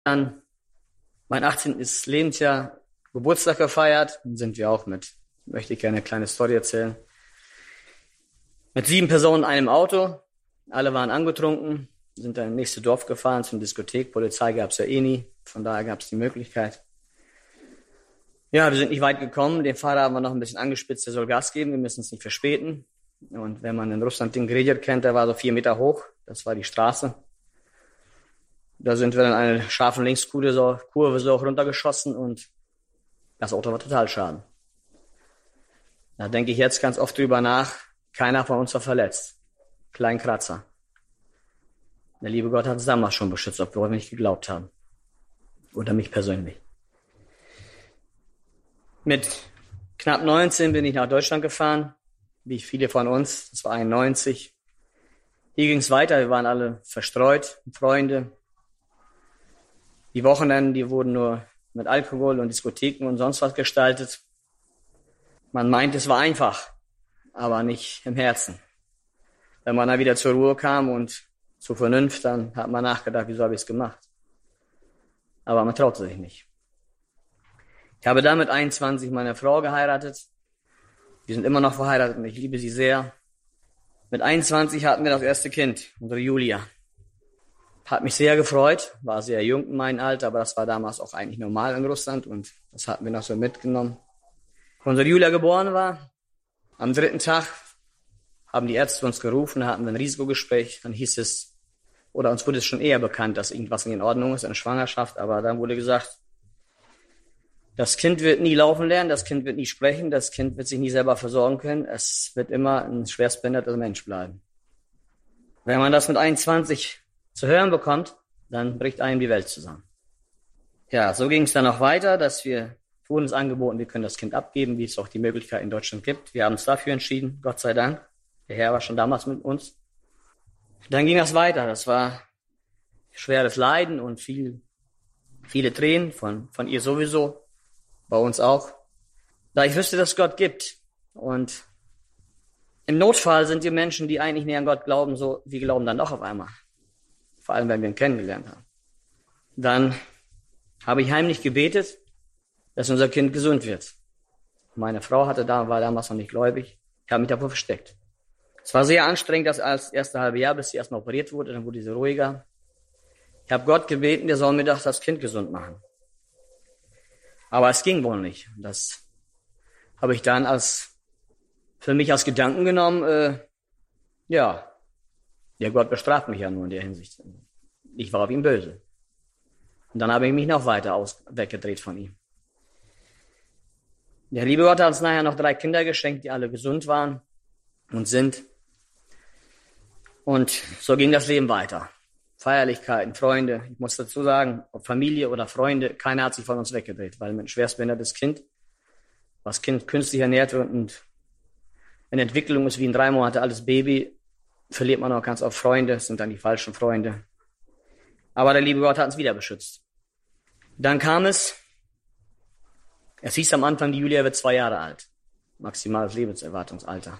Dann mein 18. Lebensjahr Geburtstag gefeiert. Dann sind wir auch möchte ich gerne eine kleine Story erzählen. Mit 7 Personen in einem Auto. Alle waren angetrunken, sind dann ins nächste Dorf gefahren zur Diskothek. Polizei gab es ja eh nie, von daher gab es die Möglichkeit. Ja, wir sind nicht weit gekommen. Den Fahrer haben wir noch ein bisschen angespitzt, der soll Gas geben, wir müssen es nicht verspäten. Und wenn man in Russland den Gredier kennt, der war so 4 Meter hoch, das war die Straße. Da sind wir dann eine scharfe Linkskurve so runtergeschossen und das Auto war total schaden. Da denke ich jetzt ganz oft drüber nach, keiner von uns war verletzt. Klein Kratzer. Der liebe Gott hat uns damals schon beschützt, obwohl wir nicht geglaubt haben. Oder mich persönlich. Mit knapp 19 bin ich nach Deutschland gefahren, wie viele von uns. Das war 91. Hier ging es weiter, wir waren alle verstreut, Freunde. Die Wochenenden, die wurden nur mit Alkohol und Diskotheken und sonst was gestaltet. Man meint, es war einfach, aber nicht im Herzen. Wenn man dann wieder zur Ruhe kam und zur Vernunft, dann hat man nachgedacht, wieso habe ich es gemacht? Aber man traute sich nicht. Ich habe dann mit 21 meine Frau geheiratet. Wir sind immer noch verheiratet und ich liebe sie sehr. Mit 21 hatten wir das erste Kind, unsere Julia. Hat mich sehr gefreut, war sehr jung in meinem Alter, aber das war damals auch eigentlich normal in Russland und das hatten wir noch so mitgenommen. Als unsere Julia geboren war, am 3. Tag haben die Ärzte uns gerufen, hatten wir ein Risikogespräch, dann hieß es, oder uns wurde es schon eher bekannt, dass irgendwas nicht in Ordnung ist, eine Schwangerschaft, aber dann wurde gesagt, das Kind wird nie laufen lernen, das Kind wird nie sprechen, das Kind wird sich nie selber versorgen können, es wird immer ein schwerstbehinderter Mensch bleiben. Wenn man das mit 21 zu hören bekommt, dann bricht einem die Welt zusammen. Ja, so ging es dann auch weiter, dass wir wurden uns angeboten, wir können das Kind abgeben, wie es auch die Möglichkeit in Deutschland gibt. Wir haben uns dafür entschieden, Gott sei Dank. Der Herr war schon damals mit uns. Dann ging das weiter. Das war schweres Leiden und viele Tränen von ihr sowieso, bei uns auch. Da ich wüsste, dass es Gott gibt. Und im Notfall sind die Menschen, die eigentlich näher an Gott glauben, so, wir glauben dann doch auf einmal. Vor allem, wenn wir ihn kennengelernt haben. Dann habe ich heimlich gebetet, dass unser Kind gesund wird. Meine Frau war damals noch nicht gläubig. Ich habe mich davor versteckt. Es war sehr anstrengend, das erste halbe Jahr, bis sie erstmal operiert wurde, dann wurde sie ruhiger. Ich habe Gott gebeten, der soll mir doch das Kind gesund machen. Aber es ging wohl nicht. Das habe ich dann für mich als Gedanken genommen, der Gott bestraft mich ja nur in der Hinsicht. Ich war auf ihn böse. Und dann habe ich mich noch weiter weggedreht von ihm. Der liebe Gott hat uns nachher noch 3 Kinder geschenkt, die alle gesund waren und sind. Und so ging das Leben weiter. Feierlichkeiten, Freunde, ich muss dazu sagen, ob Familie oder Freunde, keiner hat sich von uns weggedreht, weil mit schwerstbehindertes Kind, was Kind künstlich ernährt wird und in Entwicklung ist wie ein 3 Monate altes Baby, verliert man auch ganz oft Freunde, das sind dann die falschen Freunde. Aber der liebe Gott hat uns wieder beschützt. Dann kam es hieß am Anfang, die Julia wird 2 Jahre alt. Maximales Lebenserwartungsalter.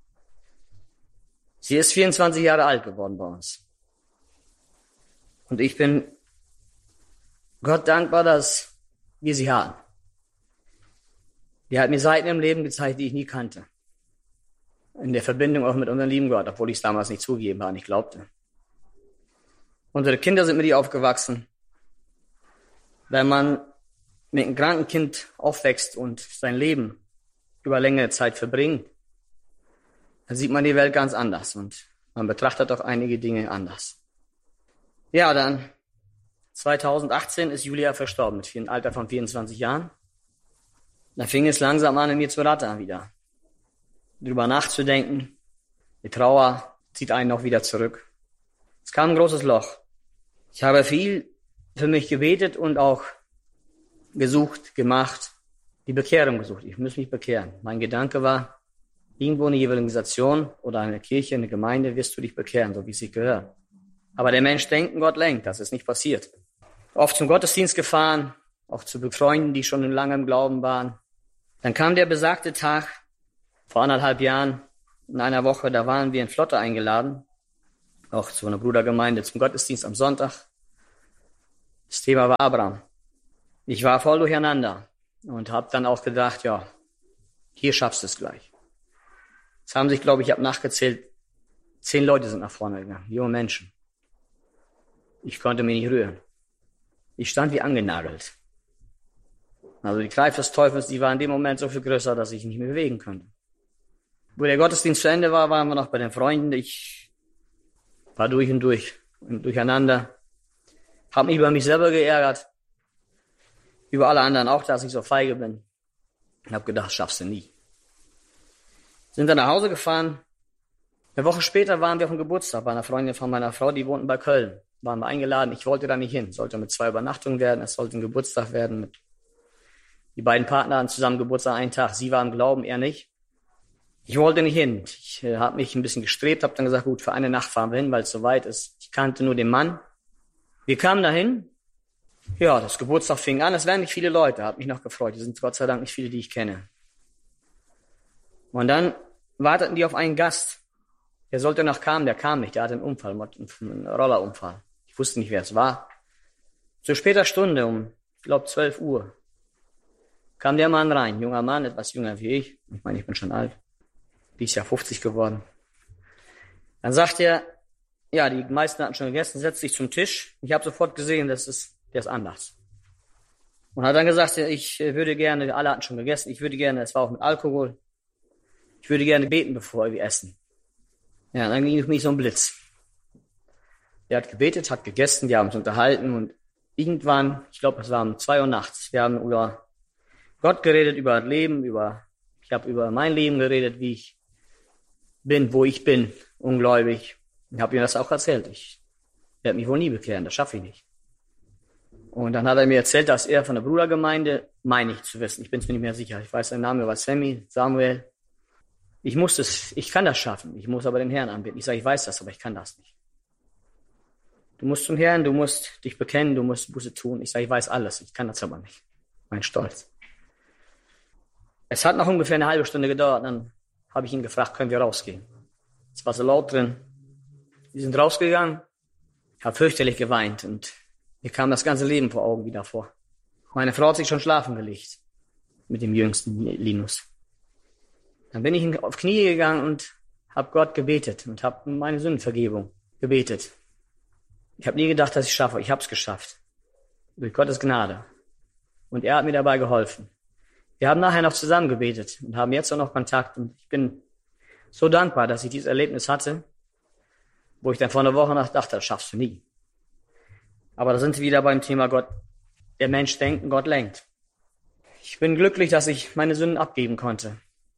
Sie ist 24 Jahre alt geworden bei uns. Und ich bin Gott dankbar, dass wir sie haben. Die hat mir Seiten im Leben gezeigt, die ich nie kannte. In der Verbindung auch mit unserem lieben Gott, obwohl ich es damals nicht zugegeben habe, nicht glaubte. Unsere Kinder sind mit ihr aufgewachsen. Wenn man mit einem kranken Kind aufwächst und sein Leben über längere Zeit verbringt, dann sieht man die Welt ganz anders und man betrachtet auch einige Dinge anders. Ja, dann 2018 ist Julia verstorben mit einem Alter von 24 Jahren. Da fing es langsam an, in mir zu rattern wieder. Drüber nachzudenken, die Trauer zieht einen auch wieder zurück. Es kam ein großes Loch. Ich habe viel für mich gebetet und auch gesucht, gemacht, die Bekehrung gesucht. Ich muss mich bekehren. Mein Gedanke war, irgendwo eine Evangelisation oder eine Kirche, eine Gemeinde, wirst du dich bekehren, so wie es sich gehört. Aber der Mensch denkt und Gott lenkt, das ist nicht passiert. Oft zum Gottesdienst gefahren, auch zu Freunden, die schon lange im Glauben waren. Dann kam der besagte Tag, vor 1,5 Jahren, in einer Woche, da waren wir in Flotte eingeladen, auch zu einer Brudergemeinde zum Gottesdienst am Sonntag. Das Thema war Abraham. Ich war voll durcheinander und habe dann auch gedacht, ja, hier schaffst du es gleich. Es haben sich, glaube ich, habe nachgezählt, 10 Leute sind nach vorne gegangen, junge Menschen. Ich konnte mich nicht rühren. Ich stand wie angenagelt. Also die Kraft des Teufels, die war in dem Moment so viel größer, dass ich nicht mehr bewegen konnte. Wo der Gottesdienst zu Ende war, waren wir noch bei den Freunden. Ich war durch und durcheinander. Habe mich über mich selber geärgert. Über alle anderen auch, dass ich so feige bin. Ich habe gedacht, schaffst du nie. Sind dann nach Hause gefahren. Eine Woche später waren wir auf dem Geburtstag bei einer Freundin von meiner Frau, die wohnten bei Köln. Waren wir eingeladen. Ich wollte da nicht hin. Sollte mit 2 Übernachtungen werden. Es sollte ein Geburtstag werden. Die beiden Partner hatten zusammen Geburtstag einen Tag. Sie war im Glauben, er nicht. Ich wollte nicht hin. Ich habe mich ein bisschen gestrebt, habe dann gesagt, gut, für eine Nacht fahren wir hin, weil es so weit ist. Ich kannte nur den Mann. Wir kamen dahin. Ja, das Geburtstag fing an. Es waren nicht viele Leute, hat mich noch gefreut. Die sind Gott sei Dank nicht viele, die ich kenne. Und dann warteten die auf einen Gast. Der sollte noch kommen, der kam nicht. Der hatte einen Unfall, einen Rollerunfall. Ich wusste nicht, wer es war. Zu später Stunde, um, ich glaube, 12 Uhr, kam der Mann rein. Junger Mann, etwas jünger wie ich. Ich meine, ich bin schon alt. Dieses Jahr 50 geworden. Dann sagt er, ja, die meisten hatten schon gegessen, setzt sich zum Tisch. Ich habe sofort gesehen, der ist anders. Und hat dann gesagt, ich würde gerne, alle hatten schon gegessen, ich würde gerne, es war auch mit Alkohol, ich würde gerne beten, bevor wir essen. Ja, dann ging es mich so ein Blitz. Er hat gebetet, hat gegessen, wir haben uns unterhalten und irgendwann, ich glaube, es war um 2 Uhr nachts, wir haben über Gott geredet, über Leben, ich habe über mein Leben geredet, wie ich bin, wo ich bin, ungläubig. Ich habe ihm das auch erzählt. Ich werde mich wohl nie bekehren, das schaffe ich nicht. Und dann hat er mir erzählt, dass er von der Brudergemeinde, meine ich zu wissen, ich bin es mir nicht mehr sicher, ich weiß, sein Name war Samuel. Ich kann das schaffen, ich muss aber den Herrn anbeten. Ich sage, ich weiß das, aber ich kann das nicht. Du musst zum Herrn, du musst dich bekennen, du musst Buße tun. Ich sage, ich weiß alles, ich kann das aber nicht. Mein Stolz. Es hat noch ungefähr eine halbe Stunde gedauert, dann habe ich ihn gefragt, können wir rausgehen? Es war so laut drin. Wir sind rausgegangen, ich habe fürchterlich geweint und mir kam das ganze Leben vor Augen wieder vor. Meine Frau hat sich schon schlafen gelegt mit dem jüngsten Linus. Dann bin ich auf Knie gegangen und habe Gott gebetet und habe um meine Sündenvergebung gebetet. Ich habe nie gedacht, dass ich es schaffe. Ich habe es geschafft. Durch Gottes Gnade. Und er hat mir dabei geholfen. Wir haben nachher noch zusammen gebetet und haben jetzt auch noch Kontakt. Und ich bin so dankbar, dass ich dieses Erlebnis hatte, wo ich dann vor einer Woche noch dachte, das schaffst du nie. Aber da sind wir wieder beim Thema Gott. Der Mensch denkt und Gott lenkt. Ich bin glücklich, dass ich meine Sünden abgeben konnte.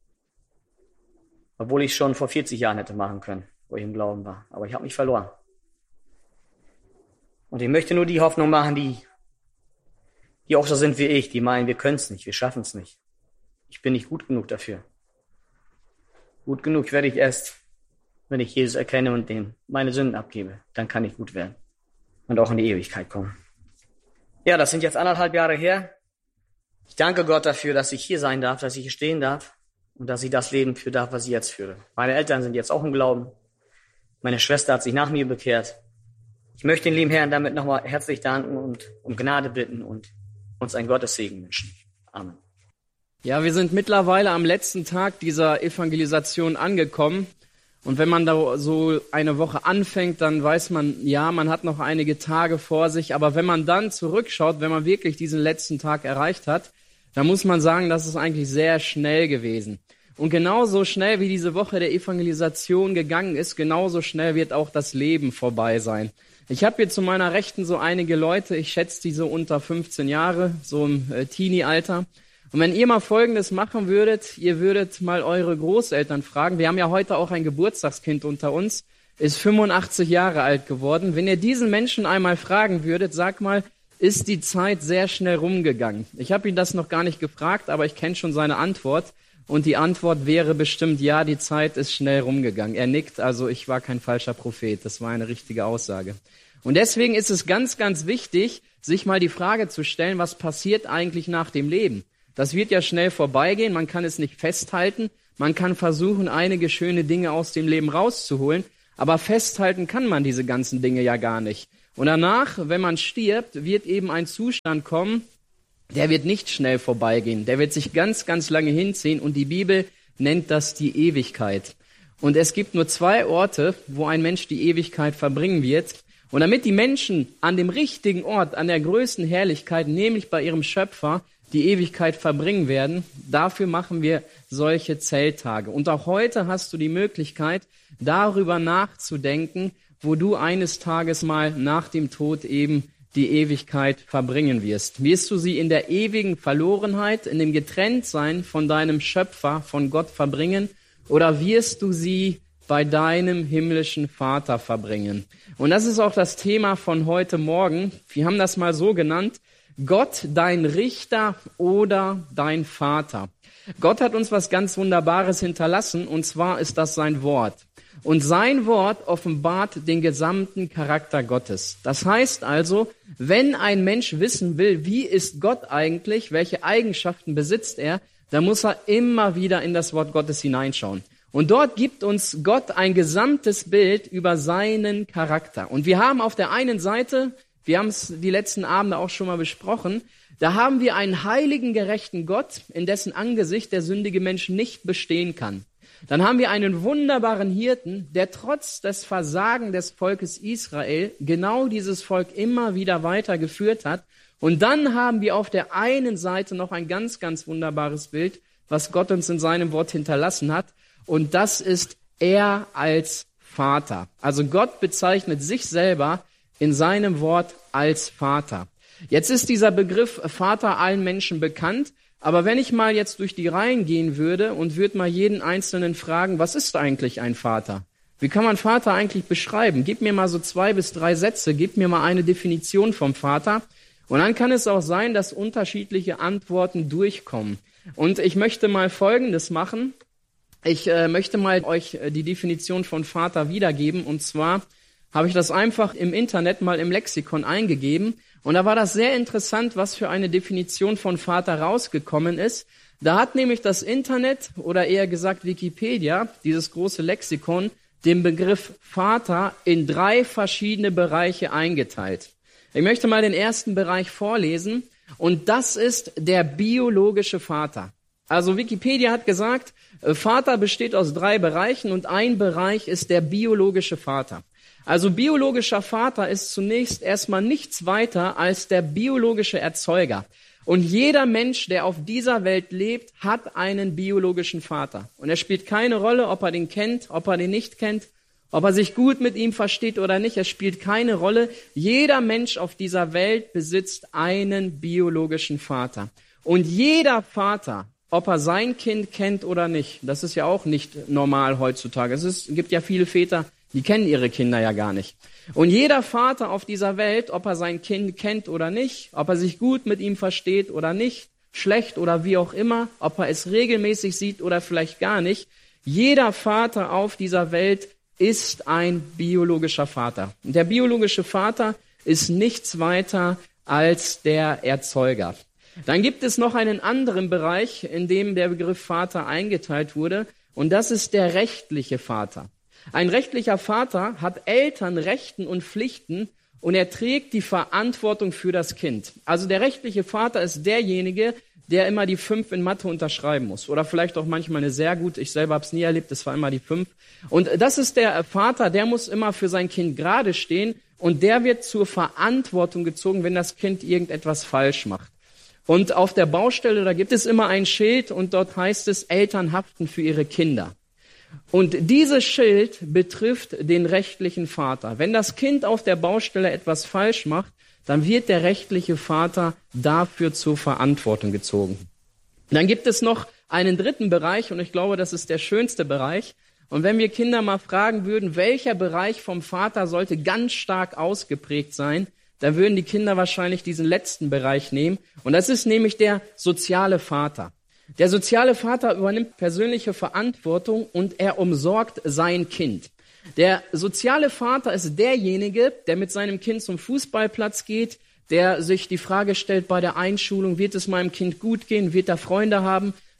Obwohl ich schon vor 40 Jahren hätte machen können, wo ich im Glauben war. Aber ich habe mich verloren. Und ich möchte nur die Hoffnung machen, die auch so sind wie ich, die meinen, wir können es nicht, wir schaffen es nicht. Ich bin nicht gut genug dafür. Gut genug werde ich erst, wenn ich Jesus erkenne und dem meine Sünden abgebe. Dann kann ich gut werden und auch in die Ewigkeit kommen. Ja, das sind jetzt 1,5 Jahre her. Ich danke Gott dafür, dass ich hier sein darf, dass ich hier stehen darf und dass ich das Leben führen darf, was ich jetzt führe. Meine Eltern sind jetzt auch im Glauben. Meine Schwester hat sich nach mir bekehrt. Ich möchte den lieben Herrn damit nochmal herzlich danken und um Gnade bitten und uns einen Gottessegen wünschen. Amen. Ja, wir sind mittlerweile am letzten Tag dieser Evangelisation angekommen. Und wenn man da so eine Woche anfängt, dann weiß man, ja, man hat noch einige Tage vor sich. Aber wenn man dann zurückschaut, wenn man wirklich diesen letzten Tag erreicht hat, dann muss man sagen, das ist eigentlich sehr schnell gewesen. Und genauso schnell wie diese Woche der Evangelisation gegangen ist, genauso schnell wird auch das Leben vorbei sein. Ich habe hier zu meiner Rechten so einige Leute, ich schätze die so unter 15 Jahre, so im Teenie-Alter. Und wenn ihr mal Folgendes machen würdet, ihr würdet mal eure Großeltern fragen, wir haben ja heute auch ein Geburtstagskind unter uns, ist 85 Jahre alt geworden. Wenn ihr diesen Menschen einmal fragen würdet, sag mal, ist die Zeit sehr schnell rumgegangen? Ich habe ihn das noch gar nicht gefragt, aber ich kenne schon seine Antwort. Und die Antwort wäre bestimmt, ja, die Zeit ist schnell rumgegangen. Er nickt, also ich war kein falscher Prophet. Das war eine richtige Aussage. Und deswegen ist es ganz, ganz wichtig, sich mal die Frage zu stellen, was passiert eigentlich nach dem Leben? Das wird ja schnell vorbeigehen, man kann es nicht festhalten. Man kann versuchen, einige schöne Dinge aus dem Leben rauszuholen. Aber festhalten kann man diese ganzen Dinge ja gar nicht. Und danach, wenn man stirbt, wird eben ein Zustand kommen, der wird nicht schnell vorbeigehen. Der wird sich ganz, ganz lange hinziehen und die Bibel nennt das die Ewigkeit. Und es gibt nur 2 Orte, wo ein Mensch die Ewigkeit verbringen wird. Und damit die Menschen an dem richtigen Ort, an der größten Herrlichkeit, nämlich bei ihrem Schöpfer, die Ewigkeit verbringen werden, dafür machen wir solche Zelttage. Und auch heute hast du die Möglichkeit, darüber nachzudenken, wo du eines Tages mal nach dem Tod eben die Ewigkeit verbringen wirst. Wirst du sie in der ewigen Verlorenheit, in dem Getrenntsein von deinem Schöpfer, von Gott verbringen, oder wirst du sie bei deinem himmlischen Vater verbringen? Und das ist auch das Thema von heute Morgen. Wir haben das mal so genannt: Gott, dein Richter oder dein Vater. Gott hat uns was ganz Wunderbares hinterlassen, und zwar ist das sein Wort. Und sein Wort offenbart den gesamten Charakter Gottes. Das heißt also, wenn ein Mensch wissen will, wie ist Gott eigentlich, welche Eigenschaften besitzt er, dann muss er immer wieder in das Wort Gottes hineinschauen. Und dort gibt uns Gott ein gesamtes Bild über seinen Charakter. Und wir haben auf der einen Seite, wir haben es die letzten Abende auch schon mal besprochen, da haben wir einen heiligen, gerechten Gott, in dessen Angesicht der sündige Mensch nicht bestehen kann. Dann haben wir einen wunderbaren Hirten, der trotz des Versagen des Volkes Israel genau dieses Volk immer wieder weitergeführt hat. Und dann haben wir auf der einen Seite noch ein ganz, ganz wunderbares Bild, was Gott uns in seinem Wort hinterlassen hat. Und das ist er als Vater. Also Gott bezeichnet sich selber in seinem Wort als Vater. Jetzt ist dieser Begriff Vater allen Menschen bekannt. Aber wenn ich mal jetzt durch die Reihen gehen würde und würde mal jeden Einzelnen fragen, was ist eigentlich ein Vater? Wie kann man Vater eigentlich beschreiben? Gib mir mal so 2 bis 3 Sätze, gib mir mal eine Definition vom Vater. Und dann kann es auch sein, dass unterschiedliche Antworten durchkommen. Und ich möchte mal Folgendes machen. Ich möchte mal euch die Definition von Vater wiedergeben. Und zwar habe ich das einfach im Internet mal im Lexikon eingegeben. Und da war das sehr interessant, was für eine Definition von Vater rausgekommen ist. Da hat nämlich das Internet, oder eher gesagt Wikipedia, dieses große Lexikon, den Begriff Vater in 3 verschiedene Bereiche eingeteilt. Ich möchte mal den ersten Bereich vorlesen, und das ist der biologische Vater. Also Wikipedia hat gesagt, Vater besteht aus 3 Bereichen und ein Bereich ist der biologische Vater. Also biologischer Vater ist zunächst erstmal nichts weiter als der biologische Erzeuger. Und jeder Mensch, der auf dieser Welt lebt, hat einen biologischen Vater. Und es spielt keine Rolle, ob er den kennt, ob er den nicht kennt, ob er sich gut mit ihm versteht oder nicht. Es spielt keine Rolle. Jeder Mensch auf dieser Welt besitzt einen biologischen Vater. Und jeder Vater, ob er sein Kind kennt oder nicht, das ist ja auch nicht normal heutzutage. Es gibt ja viele Väter, die kennen ihre Kinder ja gar nicht. Und jeder Vater auf dieser Welt, ob er sein Kind kennt oder nicht, ob er sich gut mit ihm versteht oder nicht, schlecht oder wie auch immer, ob er es regelmäßig sieht oder vielleicht gar nicht, jeder Vater auf dieser Welt ist ein biologischer Vater. Und der biologische Vater ist nichts weiter als der Erzeuger. Dann gibt es noch einen anderen Bereich, in dem der Begriff Vater eingeteilt wurde, und das ist der rechtliche Vater. Ein rechtlicher Vater hat Eltern, Rechten und Pflichten, und er trägt die Verantwortung für das Kind. Also der rechtliche Vater ist derjenige, der immer die 5 in Mathe unterschreiben muss. Oder vielleicht auch manchmal eine sehr gut. Ich selber habe es nie erlebt, das war immer die 5. Und das ist der Vater, der muss immer für sein Kind gerade stehen, und der wird zur Verantwortung gezogen, wenn das Kind irgendetwas falsch macht. Und auf der Baustelle, da gibt es immer ein Schild, und dort heißt es, Eltern haften für ihre Kinder. Und dieses Schild betrifft den rechtlichen Vater. Wenn das Kind auf der Baustelle etwas falsch macht, dann wird der rechtliche Vater dafür zur Verantwortung gezogen. Dann gibt es noch einen dritten Bereich, und ich glaube, das ist der schönste Bereich. Und wenn wir Kinder mal fragen würden, welcher Bereich vom Vater sollte ganz stark ausgeprägt sein, dann würden die Kinder wahrscheinlich diesen letzten Bereich nehmen. Und das ist nämlich der soziale Vater. Der soziale Vater übernimmt persönliche Verantwortung und er umsorgt sein Kind. Der soziale Vater ist derjenige, der mit seinem Kind zum Fußballplatz geht, der sich die Frage stellt bei der Einschulung, wird es meinem Kind gut gehen, wird er Freunde haben,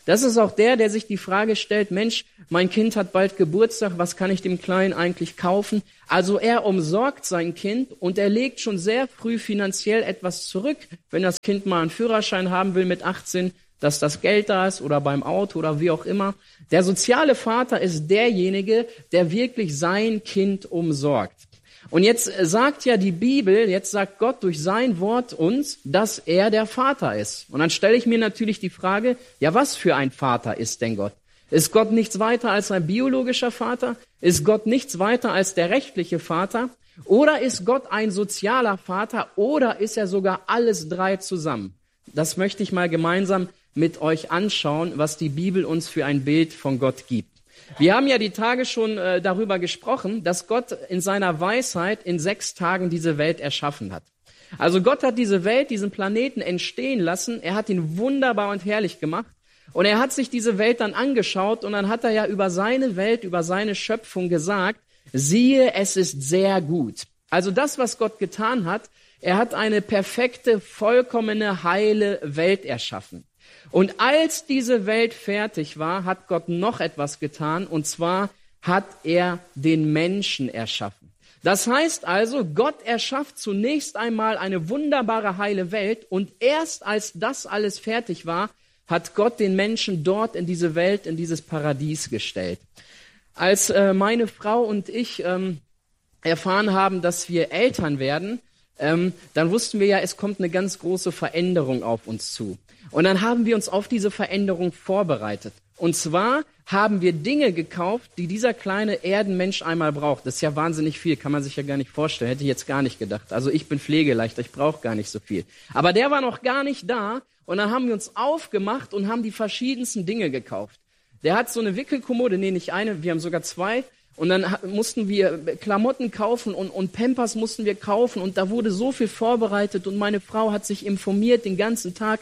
Das ist auch der sich die Frage stellt, Mensch, mein Kind hat bald Geburtstag, was kann ich dem Kleinen eigentlich kaufen? Also er umsorgt sein Kind und er legt schon sehr früh finanziell etwas zurück, wenn das Kind mal einen Führerschein haben will mit 18, dass das Geld da ist oder beim Auto oder wie auch immer. Der soziale Vater ist derjenige, der wirklich sein Kind umsorgt. Und jetzt sagt ja die Bibel, jetzt sagt Gott durch sein Wort uns, dass er der Vater ist. Und dann stelle ich mir natürlich die Frage, ja, was für ein Vater ist denn Gott? Ist Gott nichts weiter als ein biologischer Vater? Ist Gott nichts weiter als der rechtliche Vater? Oder ist Gott ein sozialer Vater? Oder ist er sogar alles drei zusammen? Das möchte ich mal gemeinsam mit euch anschauen, was die Bibel uns für ein Bild von Gott gibt. Wir haben ja die Tage schon darüber gesprochen, dass Gott in seiner Weisheit in 6 Tagen diese Welt erschaffen hat. Also Gott hat diese Welt, diesen Planeten entstehen lassen. Er hat ihn wunderbar und herrlich gemacht. Und er hat sich diese Welt dann angeschaut und dann hat er ja über seine Welt, über seine Schöpfung gesagt, siehe, es ist sehr gut. Also das, was Gott getan hat, er hat eine perfekte, vollkommene, heile Welt erschaffen. Und als diese Welt fertig war, hat Gott noch etwas getan, und zwar hat er den Menschen erschaffen. Das heißt also, Gott erschafft zunächst einmal eine wunderbare, heile Welt, und erst als das alles fertig war, hat Gott den Menschen dort in diese Welt, in dieses Paradies gestellt. Als meine Frau und ich erfahren haben, dass wir Eltern werden, dann wussten wir ja, es kommt eine ganz große Veränderung auf uns zu. Und dann haben wir uns auf diese Veränderung vorbereitet. Und zwar haben wir Dinge gekauft, die dieser kleine Erdenmensch einmal braucht. Das ist ja wahnsinnig viel, kann man sich ja gar nicht vorstellen, hätte ich jetzt gar nicht gedacht. Also ich bin Pflegeleichter, ich brauche gar nicht so viel. Aber der war noch gar nicht da, und dann haben wir uns aufgemacht und haben die verschiedensten Dinge gekauft. Der hat so eine Wickelkommode, nee, nicht eine, wir haben sogar 2. Und dann mussten wir Klamotten kaufen und Pampers mussten wir kaufen, und da wurde so viel vorbereitet, und meine Frau hat sich informiert den ganzen Tag,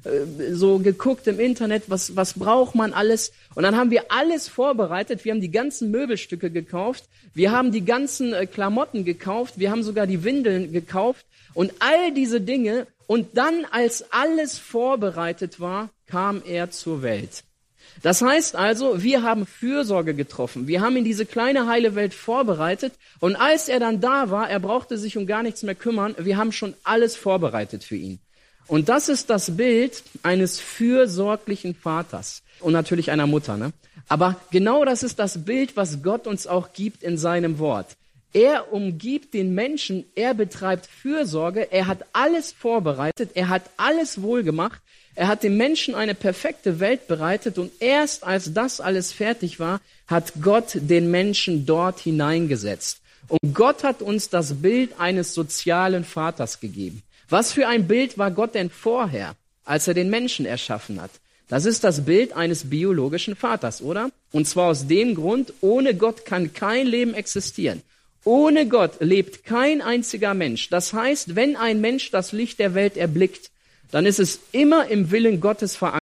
so geguckt im Internet, was braucht man alles. Und dann haben wir alles vorbereitet, wir haben die ganzen Möbelstücke gekauft, wir haben die ganzen Klamotten gekauft, wir haben sogar die Windeln gekauft und all diese Dinge. Und dann, als alles vorbereitet war, kam er zur Welt. Das heißt also, wir haben Fürsorge getroffen. Wir haben ihn diese kleine heile Welt vorbereitet. Und als er dann da war, er brauchte sich um gar nichts mehr kümmern. Wir haben schon alles vorbereitet für ihn. Und das ist das Bild eines fürsorglichen Vaters. Und natürlich einer Mutter, ne? Aber genau das ist das Bild, was Gott uns auch gibt in seinem Wort. Er umgibt den Menschen, er betreibt Fürsorge, er hat alles vorbereitet, er hat alles wohlgemacht, er hat dem Menschen eine perfekte Welt bereitet, und erst als das alles fertig war, hat Gott den Menschen dort hineingesetzt. Und Gott hat uns das Bild eines sozialen Vaters gegeben. Was für ein Bild war Gott denn vorher, als er den Menschen erschaffen hat? Das ist das Bild eines biologischen Vaters, oder? Und zwar aus dem Grund, ohne Gott kann kein Leben existieren. Ohne Gott lebt kein einziger Mensch. Das heißt, wenn ein Mensch das Licht der Welt erblickt, dann ist es immer im Willen Gottes verankert.